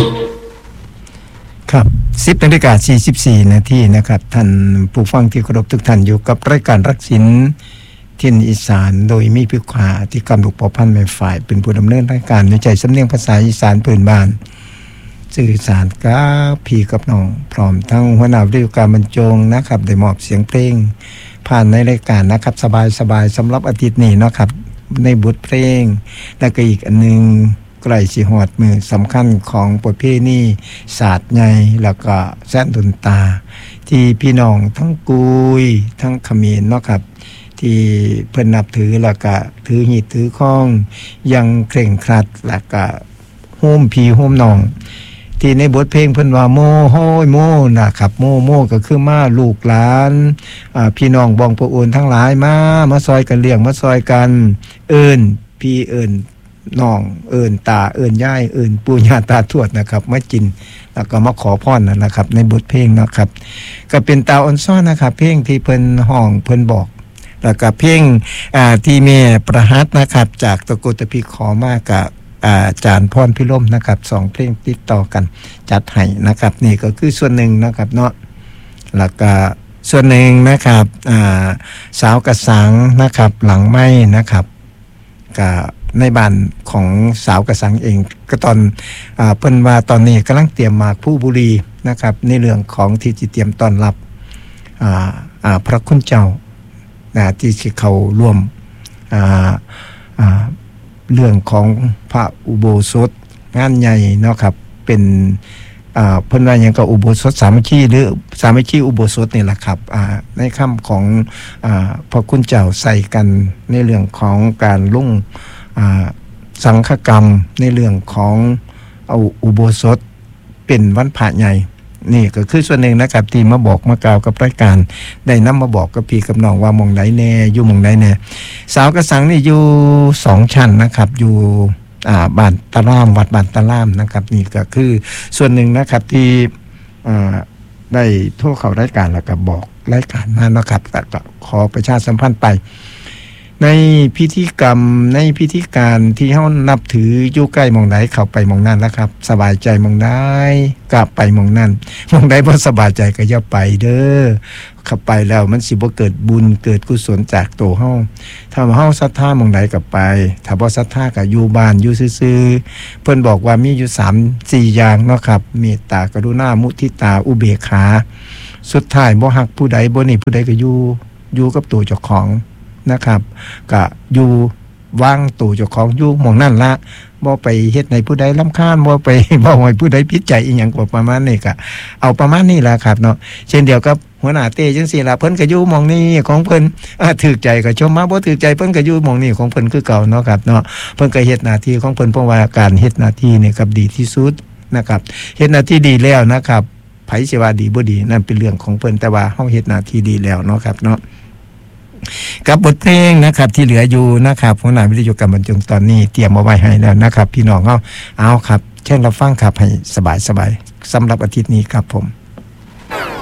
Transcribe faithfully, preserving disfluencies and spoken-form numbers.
ครับสิบนาฬิกาสี่สิบสี่นาทีนะครับท่านผู้ฟังที่เคารพทุกท่านอยู่กับรายการรักศิลป์ถิ่นอีสานโดยมีพิกาที่กำลูกปอพันธ์แม่ฝ่ายเป็นผู้ดำเนินรายการวิจัยสำเนียงภาษาอีสานพื้นบ้านสื่อสารกับพี่กับน้องพร้อมทั้งหัวหน้าวิทยุการบรรจงนะครับได้มอบเสียงเพลงผ่านในรายการนะครับสบายๆสำหรับอาทิตย์นี้นะครับในบทเพลงแล้วก็อีกอันนึงใกล้สิฮอดมือสำคัญของประเพณีศาสตร์ใหญ่แล้วก็แสนดนตาที่พี่น้องทั้งกุยทั้งเขมรเนาะครับที่เพิ่นนับถือแล้วก็ถือหีดถือข้องยังเคร่งครัดแล้วก็โฮมพี่โฮมน้องที่ในบทเพลงเพิ่นว่าโมโหยโมนะครับโมโมก็คือมาลูกหลานอ่าพี่น้องบองประโอนทั้งหลายมามาซอยกันเลี้ยงมาซอยกันเอิ้นพี่เอิ้นน้องเอิ้นตาเอิ้นยายเอิ้นปู่ย่าตาทวดนะครับมากินแล้วก็มาขอพรนะครับในบทเพลงนะครับก็เป็นตาอ่อนซ้อนนะครับเพลงที่เพิ่นห้องเพิ่นบอกแล้วก็เพลงอ่าที่แม่ประหัตนะครับจากตะโกตะพีขอมากับอาจารย์พรพิรมนะครับสองเพลงติดต่อกันจัดให้นะครับนี่ก็คือส่วนหนึ่งนะครับเนาะแล้วก็ส่วนหนึ่งนะครับอ่าสาวกระสังนะครับหลังไม้นะครับก็ในบ้านของสาวกระสังเองก็ตอนอ่าเพิ่นว่าตอนนี้กำลังเตรียมหมากผู้บุรีนะครับในเรื่องของที่จะเตรียมต้อนรับอ่าอ่าพระคุณเจ้านะที่สิเขาร่วมอ่าอ่าเรื่องของพระอุโบสถงานใหญ่เนาะครับเป็นอ่าเพิ่นว่าหยังก็อุโบสถสามัคคีหรือสามัคคีอุโบสถนี่แหละครับอ่าในคำของอ่าพระคุณเจ้าใส่กันในเรื่องของการลุ่งอ่าสังฆกรรมในเรื่องของเอาอุโบสถเป็นวันพระใหญ่นี่ก็คือส่วนหนึ่งนะครับที่มาบอกมากล่าวกับรายการได้นำมาบอกกับพี่กับน้องว่าหม่องใดแน่อยู่หม่องใดแน่สาวกระสังนี่อยู่สองชั้นนะครับอยู่อ่าบ้านตะล่ามวัดบ้านตะล่ามนะครับนี่ก็คือส่วนหนึ่งนะครับที่อ่าได้โทรเข้ารายการแล้วก็บอกรายการมานะครับแต่ก็ขอประชาสัมพันธ์ไปในพิธีกรรมในพิธีการที่เฮานับถืออยู่ใกล้หม่องใดเข้าไปหม่องนั้นแล้วครับสบายใจหม่องใดก็ไปหม่องนั้นหม่องใดบ่สบายใจก็อย่าไปเด้อเข้าไปแล้วมันสิบ่เกิดบุญเกิดกุศลจากตัวเฮาถ้าเฮาศรัทธาหม่องใดก็ไปถ้าบ่ศรัทธาก็อยู่บ้านอยู่ซื่อๆเพิ่นบอกว่ามีอยู่ สามสี่ อย่างเนาะครับเมตตากรุณามุทิตาอุเบกขาสุดท้ายบ่ฮักผู้ใดบ่นี่ผู้ใดก็อยู่อยู่กับตัวเจ้าของนะครับก็อยู่วางตู่เจ้าของอยู่หม่องนั่นละบ่ไปเฮ็ดให้ผู้ใดรำคาญบ่ไปบ่ให้ผู้ใดผิดใจอีหยังก็ประมาณนี้ก็เอาประมาณนี้ล่ะครับเนาะเช่นเดียวกับหัวหน้าเต้จังซี่ล่ะเพิ่นก็อยู่หม่องนี้ของเพิ่นอ่าถูกใจก็ชมมาบ่ถูกใจเพิ่นก็อยู่หม่องนี้ของเพิ่นคือเก่าเนาะครับเนาะเพิ่นก็เฮ็ดหน้าที่ของเพิ่นเพราะว่าการเฮ็ดหน้าที่นี่ครับดีที่สุดนะครับเฮ็ดหน้าที่ดีแล้วนะครับไผสิว่าดีบ่ดีนั่นเป็นเรื่องของเพิ่นแต่ว่าเฮาเฮ็ดหน้าที่ดีแล้วเนาะครับเนาะกับบทเพลงนะครับที่เหลืออยู่นะครับหัวหน้าวิทยุการบรรจงตอนนี้เตรียมเอาไว้ให้แล้วนะครับพี่น้องเอาเอาครับเช่นเราฟังครับให้สบายๆสำหรับอาทิตย์นี้ครับผม